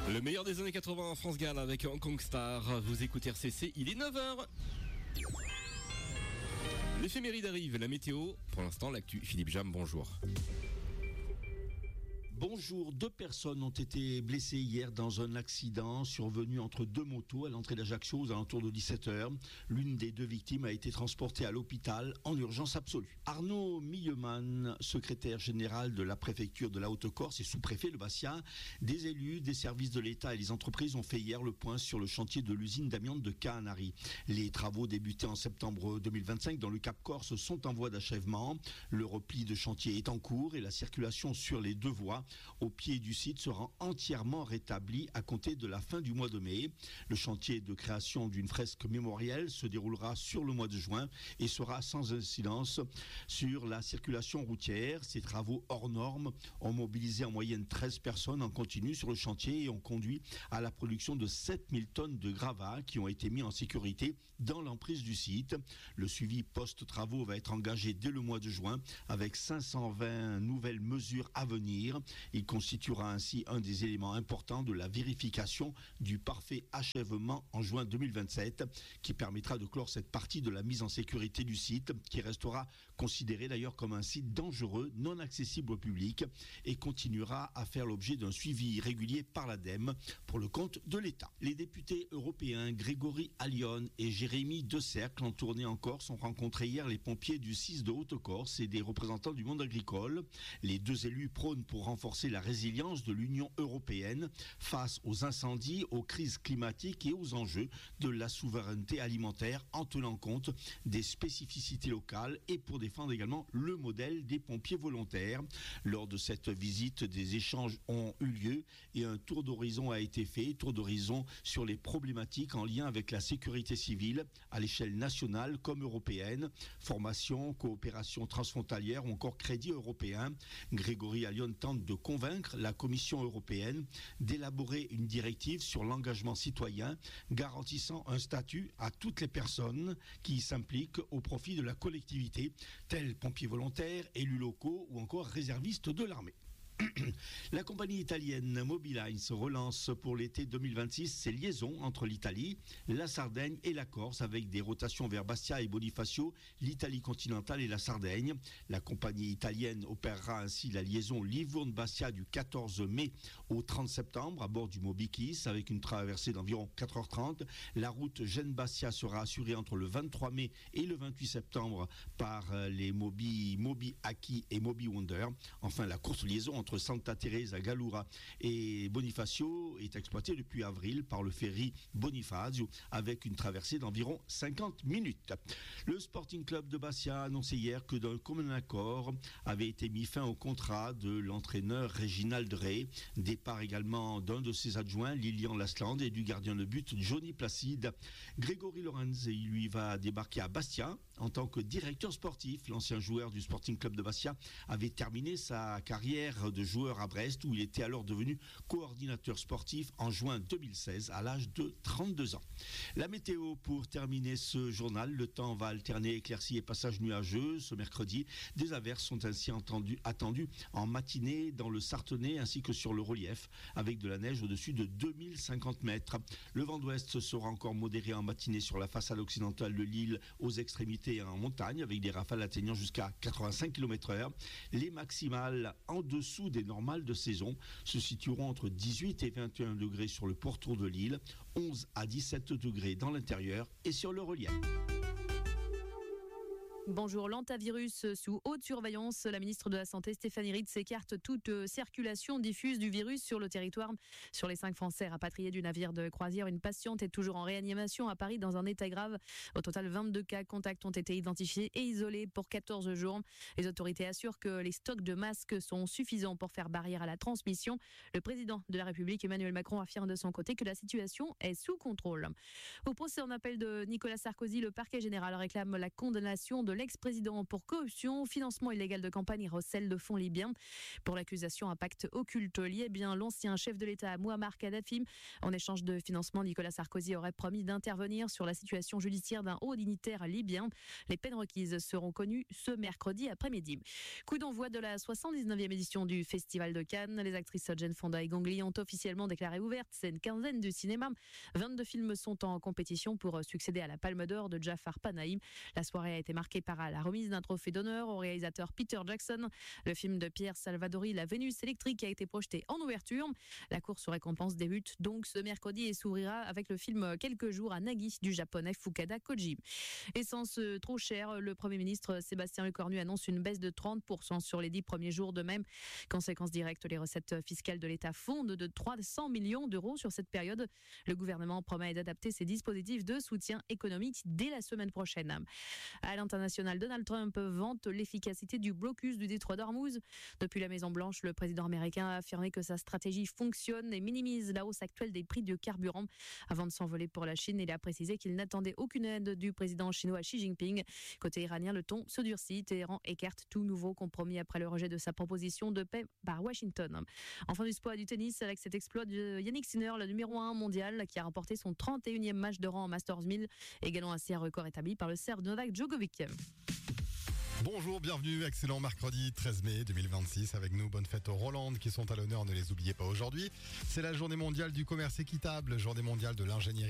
Le meilleur des années 80 en France Gall avec Hong Kong Star. Vous écoutez RCC, il est 9h. L'éphéméride arrive, la météo. Pour l'instant, l'actu. Philippe Jam, bonjour. Bonjour, 2 personnes ont été blessées hier dans un accident survenu entre 2 motos à l'entrée d'Ajaccio aux alentours de 17h. L'une des 2 victimes a été transportée à l'hôpital en urgence absolue. Arnaud Milleman, secrétaire général de la préfecture de la Haute-Corse et sous-préfet de Bastia, des élus, des services de l'État et les entreprises ont fait hier le point sur le chantier de l'usine d'amiante de Caanari. Les travaux débutés en septembre 2025 dans le Cap Corse sont en voie d'achèvement. Le repli de chantier est en cours et la circulation sur les 2 voies au pied du site sera entièrement rétabli à compter de la fin du mois de mai. Le chantier de création d'une fresque mémorielle se déroulera sur le mois de juin et sera sans incidence sur la circulation routière. Ces travaux hors normes ont mobilisé en moyenne 13 personnes en continu sur le chantier et ont conduit à la production de 7000 tonnes de gravats qui ont été mis en sécurité dans l'emprise du site. Le suivi post-travaux va être engagé dès le mois de juin avec 520 nouvelles mesures à venir. Il constituera ainsi un des éléments importants de la vérification du parfait achèvement en juin 2027 qui permettra de clore cette partie de la mise en sécurité du site qui restera considéré d'ailleurs comme un site dangereux, non accessible au public et continuera à faire l'objet d'un suivi régulier par l'ADEME pour le compte de l'État. Les députés européens Grégory Allione et Jérémy Decercle en tournée en Corse ont rencontré hier les pompiers du 6 de Haute-Corse et des représentants du monde agricole. Les 2 élus prônent pour renforcer la résilience de l'Union européenne face aux incendies, aux crises climatiques et aux enjeux de la souveraineté alimentaire en tenant compte des spécificités locales et pour défendre également le modèle des pompiers volontaires. Lors de cette visite, des échanges ont eu lieu et un tour d'horizon a été fait, tour d'horizon sur les problématiques en lien avec la sécurité civile à l'échelle nationale comme européenne, formation, coopération transfrontalière ou encore crédit européen. Grégory Allione tente de convaincre la Commission européenne d'élaborer une directive sur l'engagement citoyen garantissant un statut à toutes les personnes qui s'impliquent au profit de la collectivité, tels pompiers volontaires, élus locaux ou encore réservistes de l'armée. La compagnie italienne Mobilines relance pour l'été 2026 ses liaisons entre l'Italie, la Sardaigne et la Corse avec des rotations vers Bastia et Bonifacio, l'Italie continentale et la Sardaigne. La compagnie italienne opérera ainsi la liaison Livourne-Bastia du 14 mai au 30 septembre à bord du Moby-Kiss avec une traversée d'environ 4h30. La route Gênes-Bastia sera assurée entre le 23 mai et le 28 septembre par les Moby Aki et Moby Wonder. Enfin, la courte liaison entre Santa Teresa, Gallura et Bonifacio est exploité depuis avril par le ferry Bonifacio avec une traversée d'environ 50 minutes. Le Sporting Club de Bastia a annoncé hier que d'un commun accord avait été mis fin au contrat de l'entraîneur Réginald Rey. Départ également d'un de ses adjoints, Lilian Lasland, et du gardien de but Johnny Placide. Grégory Lorenz, il lui va débarquer à Bastia en tant que directeur sportif. L'ancien joueur du Sporting Club de Bastia avait terminé sa carrière de joueur à Brest où il était alors devenu coordinateur sportif en juin 2016 à l'âge de 32 ans. La météo pour terminer ce journal, le temps va alterner éclaircies et passages nuageux ce mercredi. Des averses sont ainsi attendues en matinée dans le Sartenay ainsi que sur le relief avec de la neige au-dessus de 2050 mètres. Le vent d'ouest sera encore modéré en matinée sur la façade occidentale de l'île aux extrémités et en montagne avec des rafales atteignant jusqu'à 85 km/h. Les maximales en dessous des normales de saison se situeront entre 18 et 21 degrés sur le pourtour de l'île, 11 à 17 degrés dans l'intérieur et sur le relief. Bonjour, l'hantavirus sous haute surveillance. La ministre de la Santé, Stéphanie Ritz, écarte toute circulation diffuse du virus sur le territoire. Sur les 5 Français rapatriés du navire de croisière, une patiente est toujours en réanimation à Paris dans un état grave. Au total, 22 cas contacts ont été identifiés et isolés pour 14 jours. Les autorités assurent que les stocks de masques sont suffisants pour faire barrière à la transmission. Le président de la République, Emmanuel Macron, affirme de son côté que la situation est sous contrôle. Au procès en appel de Nicolas Sarkozy, le parquet général réclame la condamnation de l'ex-président pour corruption, financement illégal de campagne et recel de fonds libyens. Pour l'accusation, un pacte occulte lié bien l'ancien chef de l'État Mouammar Kadhafi. En échange de financement, Nicolas Sarkozy aurait promis d'intervenir sur la situation judiciaire d'un haut dignitaire libyen. Les peines requises seront connues ce mercredi après-midi. Coup d'envoi de la 79e édition du Festival de Cannes. Les actrices Jane Fonda et Gong Li ont officiellement déclaré ouverte une quinzaine du cinéma. 22 films sont en compétition pour succéder à la Palme d'Or de Jafar Panahi. La soirée a été marquée par la remise d'un trophée d'honneur au réalisateur Peter Jackson. Le film de Pierre Salvadori, La Vénus électrique, a été projeté en ouverture. La course aux récompenses débute donc ce mercredi et s'ouvrira avec le film Quelques jours à Nagui du japonais Fukada Koji. Essence trop chère, le Premier ministre Sébastien Lecornu annonce une baisse de 30% sur les 10 premiers jours de même. Conséquence directe, les recettes fiscales de l'État fondent de 300 millions d'euros sur cette période. Le gouvernement promet d'adapter ses dispositifs de soutien économique dès la semaine prochaine. À l'international, Donald Trump vante l'efficacité du blocus du détroit d'Ormuz. Depuis la Maison-Blanche, le président américain a affirmé que sa stratégie fonctionne et minimise la hausse actuelle des prix du carburant. Avant de s'envoler pour la Chine, il a précisé qu'il n'attendait aucune aide du président chinois Xi Jinping. Côté iranien, le ton se durcit. Téhéran écarte tout nouveau compromis après le rejet de sa proposition de paix par Washington. Enfin du sport et du tennis avec cet exploit de Yannick Sinner, le numéro 1 mondial, qui a remporté son 31e match de rang en Masters 1000, égalant ainsi un record établi par le Serbe Novak Djokovic. Bonjour, bienvenue, excellent mercredi 13 mai 2026 avec nous. Bonne fête aux Roland qui sont à l'honneur, ne les oubliez pas aujourd'hui. C'est la journée mondiale du commerce équitable, journée mondiale de l'ingénierie